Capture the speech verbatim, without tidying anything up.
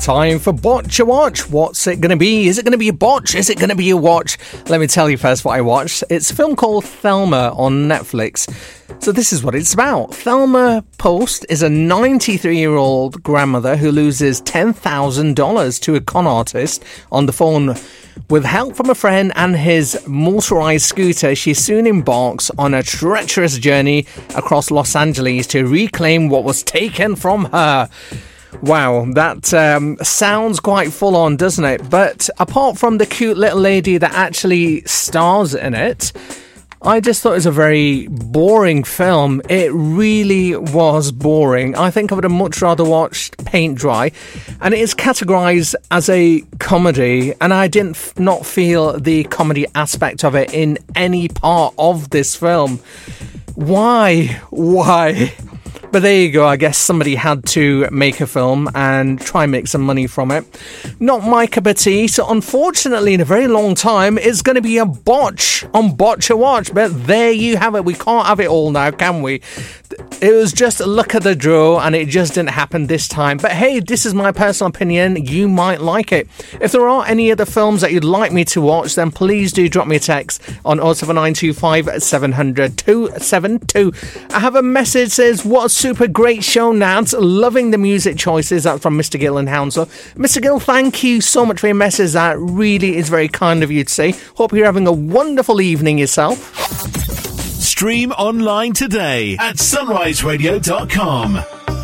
Time for Botch a Watch. What's it going to be? Is it going to be a botch? Is it going to be a watch? Let me tell you first what I watched. It's a film called Thelma on Netflix. So this is what it's about. Thelma Post is a ninety-three-year-old grandmother who loses ten thousand dollars to a con artist on the phone. With help from a friend and his motorized scooter, she soon embarks on a treacherous journey across Los Angeles to reclaim what was taken from her. Wow, that um, sounds quite full on, doesn't it? But apart from the cute little lady that actually stars in it, I just thought it was a very boring film. It really was boring. I think I would have much rather watched Paint Dry. And it is categorised as a comedy, and I didn't f- not feel the comedy aspect of it in any part of this film. Why? Why? But there you go, I guess somebody had to make a film and try and make some money from it. Not my cup of tea, so unfortunately in a very long time it's going to be a botch on Botch a Watch. But there you have it, we can't have it all now, can we? It was just a luck of the draw and it just didn't happen this time. But hey, this is my personal opinion, you might like it. If there are any other films that you'd like me to watch, then please do drop me a text on oh seven nine two five seven hundred two seven two. I have a message that says, what a super great show, Nance. Loving the music choices. That's from Mister Gill in Hounslow. Mister Gill, thank you so much for your message. That really is very kind of you to say. Hope you're having a wonderful evening yourself. Stream online today at sunrise radio dot com.